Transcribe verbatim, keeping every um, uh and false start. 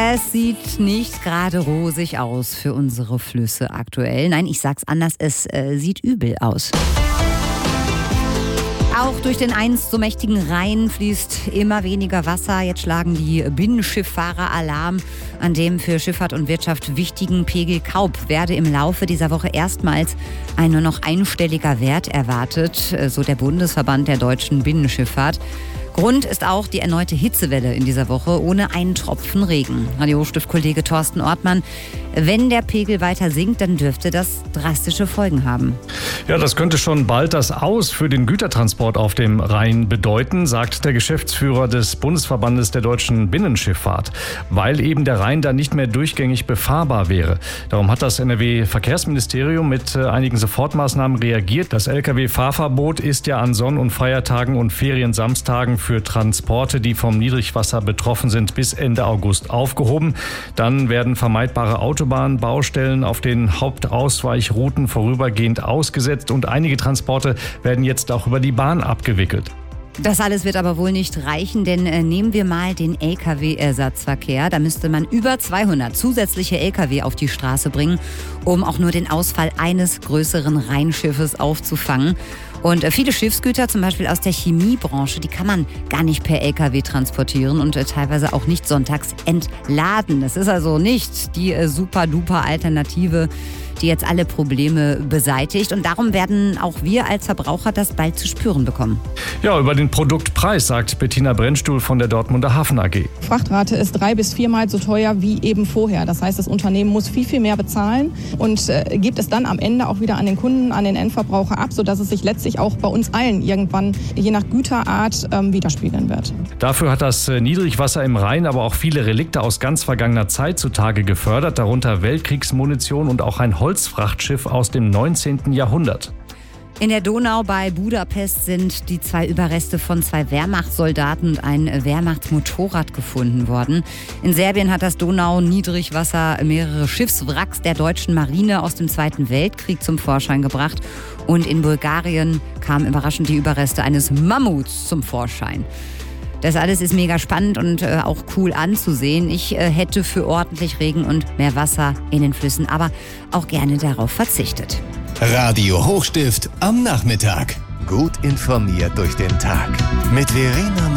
Es sieht nicht gerade rosig aus für unsere Flüsse aktuell. Nein, ich sag's anders, es äh, sieht übel aus. Auch durch den einst so mächtigen Rhein fließt immer weniger Wasser. Jetzt schlagen die Binnenschifffahrer Alarm. An dem für Schifffahrt und Wirtschaft wichtigen Pegel Kaub werde im Laufe dieser Woche erstmals ein nur noch einstelliger Wert erwartet, so der Bundesverband der deutschen Binnenschifffahrt. Grund ist auch die erneute Hitzewelle in dieser Woche ohne einen Tropfen Regen. Radio Hochstift-Kollege Thorsten Ortmann, wenn der Pegel weiter sinkt, dann dürfte das drastische Folgen haben. Ja, das könnte schon bald das Aus für den Gütertransport auf dem Rhein bedeuten, sagt der Geschäftsführer des Bundesverbandes der deutschen Binnenschifffahrt, weil eben der Rhein dann nicht mehr durchgängig befahrbar wäre. Darum hat das N R W-Verkehrsministerium mit einigen Sofortmaßnahmen reagiert. Das L K W-Fahrverbot ist ja an Sonn- und Feiertagen und Feriensamstagen für Transporte, die vom Niedrigwasser betroffen sind, bis Ende August aufgehoben. Dann werden vermeidbare Autobahnbaustellen auf den Hauptausweichrouten vorübergehend ausgesetzt und einige Transporte werden jetzt auch über die Bahn abgewickelt. Das alles wird aber wohl nicht reichen, denn äh, nehmen wir mal den L K W-Ersatzverkehr. Da müsste man über zweihundert zusätzliche L K W auf die Straße bringen, um auch nur den Ausfall eines größeren Rheinschiffes aufzufangen. Und äh, viele Schiffsgüter, zum Beispiel aus der Chemiebranche, die kann man gar nicht per L K W transportieren und äh, teilweise auch nicht sonntags entladen. Das ist also nicht die äh, super-duper Alternative, die jetzt alle Probleme beseitigt. Und darum werden auch wir als Verbraucher das bald zu spüren bekommen. Ja, über den Produktpreis sagt Bettina Brennstuhl von der Dortmunder Hafen A G. Frachtrate ist drei bis viermal so teuer wie eben vorher. Das heißt, das Unternehmen muss viel, viel mehr bezahlen und äh, gibt es dann am Ende auch wieder an den Kunden, an den Endverbraucher ab, sodass es sich letztlich auch bei uns allen irgendwann je nach Güterart ähm, widerspiegeln wird. Dafür hat das Niedrigwasser im Rhein aber auch viele Relikte aus ganz vergangener Zeit zutage gefördert, darunter Weltkriegsmunition und auch ein Holzfrachtschiff aus dem neunzehnten Jahrhundert. In der Donau bei Budapest sind die zwei Überreste von zwei Wehrmachtssoldaten und ein Wehrmachtsmotorrad gefunden worden. In Serbien hat das Donau-Niedrigwasser mehrere Schiffswracks der deutschen Marine aus dem Zweiten Weltkrieg zum Vorschein gebracht. Und in Bulgarien kamen überraschend die Überreste eines Mammuts zum Vorschein. Das alles ist mega spannend und äh, auch cool anzusehen. Ich äh, hätte für ordentlich Regen und mehr Wasser in den Flüssen aber auch gerne darauf verzichtet. Radio Hochstift am Nachmittag. Gut informiert durch den Tag. Mit Verena